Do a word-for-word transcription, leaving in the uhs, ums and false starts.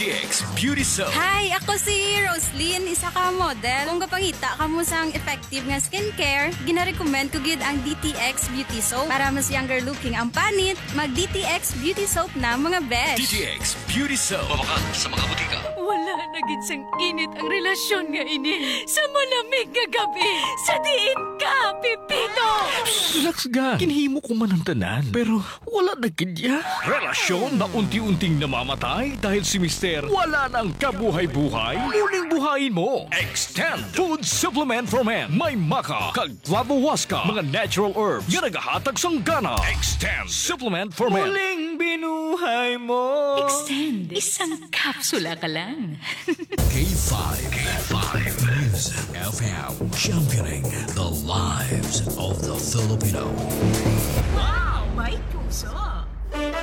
G X Beauty Soap. Hi, ako si Roslyn, isa ka model. Kung kapangita ka mo sang effective nga skincare, gina-recommend ko gid ang D T X Beauty Soap. Para mas younger looking ang panit, mag D T X Beauty Soap na mga besh. D T X Beauty Soap. Mabakan sa mga butika. Wala na gid sang init ang relasyon nga ini. Sa malamig nga gabi, sa diin ka, Pipino! Relax ga, kinhimo ko man ang tanan, pero wala na kidya. Relasyon na unti-unting namamatay dahil si Mister wala nang kabuhay-buhay. Muling buhayin mo. Extend Food Supplement for Men. May maka, kag flavowaska, mga natural herbs nga nagahatag sang gana. Extend Supplement for Men. Muling binuhay mo. Extend, isang kapsula ka lang. K five. K five. Music F M. Championing the lives of the Filipino. Wow, may puso!